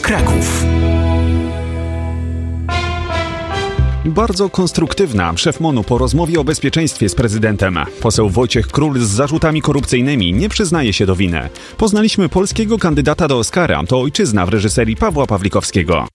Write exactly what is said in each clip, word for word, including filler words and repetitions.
Kraków. Bardzo konstruktywna. Szef MON-u po rozmowie o bezpieczeństwie z prezydentem. Poseł Wojciech Król z zarzutami korupcyjnymi nie przyznaje się do winy. Poznaliśmy polskiego kandydata do Oscara. To Ojczyzna w reżyserii Pawła Pawlikowskiego.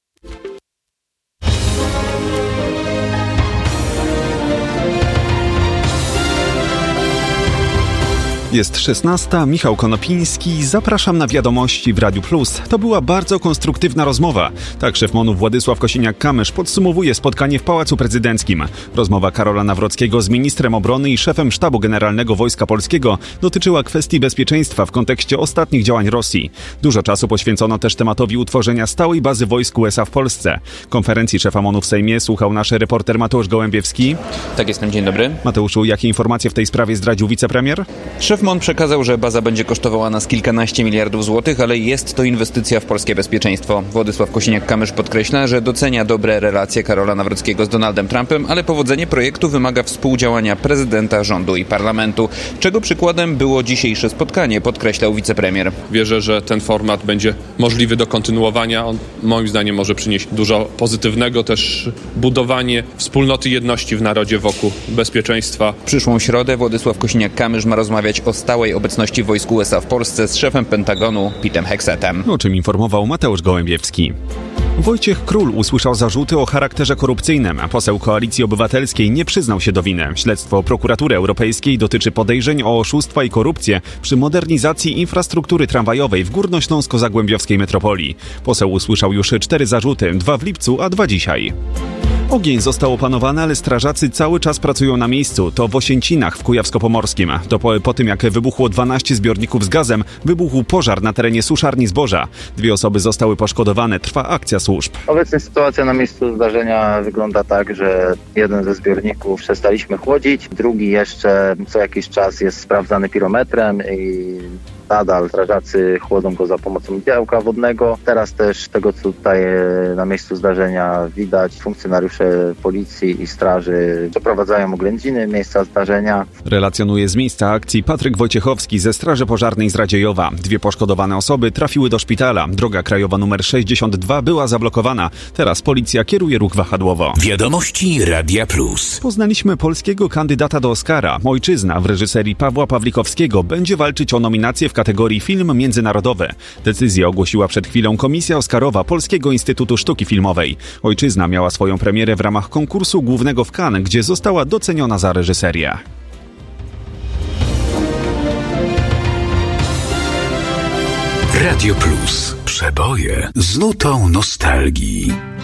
Jest szesnasta, Michał Konopiński, zapraszam na Wiadomości w Radiu Plus. To była bardzo konstruktywna rozmowa. Tak szef MON-u Władysław Kosiniak-Kamysz podsumowuje spotkanie w Pałacu Prezydenckim. Rozmowa Karola Nawrockiego z ministrem obrony i szefem Sztabu Generalnego Wojska Polskiego dotyczyła kwestii bezpieczeństwa w kontekście ostatnich działań Rosji. Dużo czasu poświęcono też tematowi utworzenia stałej bazy wojsk U S A w Polsce. Konferencji szefa MON-u w Sejmie słuchał nasz reporter Mateusz Gołębiewski. Tak, jestem, dzień dobry. Mateuszu, jakie informacje w tej sprawie zdradził wicepremier? Szef MON przekazał, że baza będzie kosztowała nas kilkanaście miliardów złotych, ale jest to inwestycja w polskie bezpieczeństwo. Władysław Kosiniak-Kamysz podkreśla, że docenia dobre relacje Karola Nawrockiego z Donaldem Trumpem, ale powodzenie projektu wymaga współdziałania prezydenta, rządu i parlamentu. Czego przykładem było dzisiejsze spotkanie, podkreślał wicepremier. Wierzę, że ten format będzie możliwy do kontynuowania. On moim zdaniem może przynieść dużo pozytywnego, też budowanie wspólnoty jedności w narodzie wokół bezpieczeństwa. W przyszłą środę Władysław Kosiniak-Kamysz ma rozmawiać o stałej obecności wojsk U S A w Polsce z szefem Pentagonu Petem Hexetem. O czym informował Mateusz Gołębiewski. Wojciech Król usłyszał zarzuty o charakterze korupcyjnym. Poseł Koalicji Obywatelskiej nie przyznał się do winy. Śledztwo Prokuratury Europejskiej dotyczy podejrzeń o oszustwa i korupcję przy modernizacji infrastruktury tramwajowej w górnośląsko-zagłębiowskiej metropolii. Poseł usłyszał już cztery zarzuty, dwa w lipcu, a dwa dzisiaj. Ogień został opanowany, ale strażacy cały czas pracują na miejscu. To w Osięcinach w Kujawsko-Pomorskim. To po, po tym, jak wybuchło dwanaście zbiorników z gazem, wybuchł pożar na terenie suszarni zboża. Dwie osoby zostały poszkodowane. Trwa akcja służb. Obecnie sytuacja na miejscu zdarzenia wygląda tak, że jeden ze zbiorników przestaliśmy chłodzić, drugi jeszcze co jakiś czas jest sprawdzany pirometrem i nadal strażacy chłodzą go za pomocą działka wodnego. Teraz też tego, co tutaj na miejscu zdarzenia widać, funkcjonariusze policji i straży przeprowadzają oględziny miejsca zdarzenia. Relacjonuje z miejsca akcji Patryk Wojciechowski ze Straży Pożarnej z Radziejowa. Dwie poszkodowane osoby trafiły do szpitala. Droga krajowa numer sześćdziesiąt dwa była zablokowana. Teraz policja kieruje ruch wahadłowo. Wiadomości Radia Plus. Poznaliśmy polskiego kandydata do Oscara. Ojczyzna w reżyserii Pawła Pawlikowskiego będzie walczyć o nominację w kategorii film międzynarodowy. Decyzję ogłosiła przed chwilą Komisja Oscarowa Polskiego Instytutu Sztuki Filmowej. Ojczyzna miała swoją premierę w ramach konkursu głównego w Cannes, gdzie została doceniona za reżyserię. Radio Plus. Przeboje z nutą nostalgii.